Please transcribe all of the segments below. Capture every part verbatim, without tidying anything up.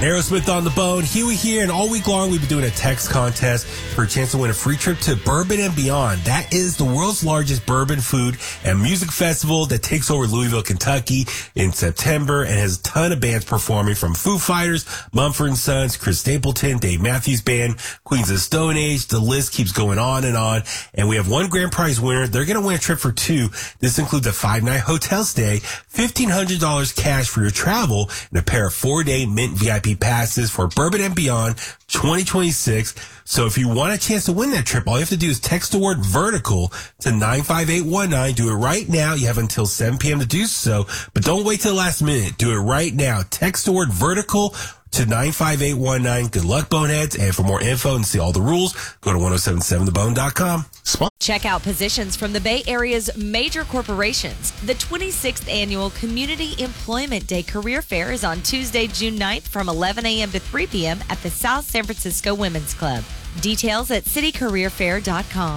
Aerosmith on the Bone, Huey here, and all week long we've been doing a text contest for a chance to win a free trip to Bourbon and Beyond. That is the world's largest bourbon food and music festival that takes over Louisville, Kentucky in September and has a ton of bands performing from Foo Fighters, Mumford and Sons, Chris Stapleton, Dave Matthews Band, Queens of Stone Age. The list keeps going on and on. And we have one grand prize winner. They're going to win a trip for two. This includes a five-night hotel stay, fifteen hundred dollars cash for your travel, and a pair of four-day Mint V I P passes for Bourbon and Beyond twenty twenty-six. So if you want a chance to win that trip, all you have to do is text the word vertical to nine five eight one nine. Do it right now. You have until seven p.m. to do so, but don't wait till the last minute. Do it right now. Text the word vertical to nine five eight one nine. Good luck, Boneheads. And for more info and see all the rules, go to ten seventy-seven the bone dot com. Check out positions from the Bay Area's major corporations. The twenty-sixth Annual Community Employment Day Career Fair is on Tuesday, June ninth from eleven a.m. to three p.m. at the South San Francisco Women's Club. Details at city career fair dot com.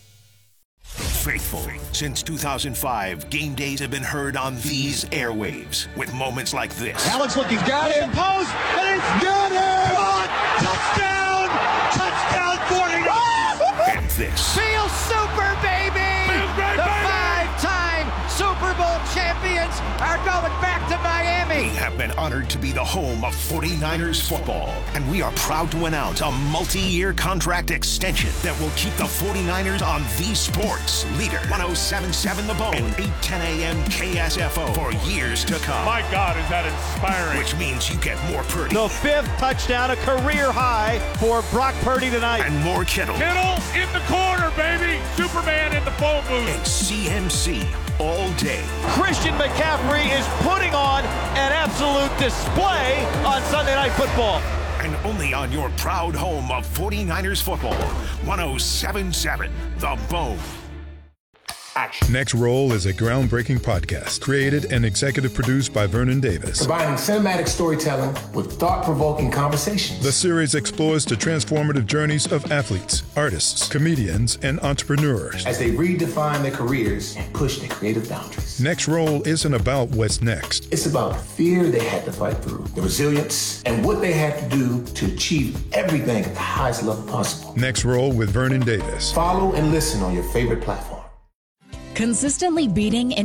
Faithful. Since two thousand five, game days have been heard on these airwaves with moments like this. Alex looking, got him, post, and it's got him! Touchdown! Touchdown, forty-nine! And this. Feel super, baby! Great, the baby! Five-time Super Bowl champions are going back to Miami. We have been honored to be the home of forty-niners football, and we are proud to announce a multi-year contract extension that will keep the forty-niners on the sports leader. ten seventy-seven The Bone and eight ten a.m. K S F O for years to come. My God, is that inspiring. Which means you get more Purdy. The fifth touchdown, a career high for Brock Purdy tonight. And more Kittle. Kittle in the corner, baby. Superman in the phone booth. And C M C all day. Christian McCaffrey is putting on an absolute display on Sunday Night Football. And only on your proud home of forty-niners football, ten seventy-seven The Bone. Action. Next Roll is a groundbreaking podcast created and executive produced by Vernon Davis. Combining cinematic storytelling with thought-provoking conversations. The series explores the transformative journeys of athletes, artists, comedians, and entrepreneurs as they redefine their careers and push their creative boundaries. Next Roll isn't about what's next. It's about the fear they had to fight through, the resilience, and what they had to do to achieve everything at the highest level possible. Next Roll with Vernon Davis. Follow and listen on your favorite platform. Consistently beating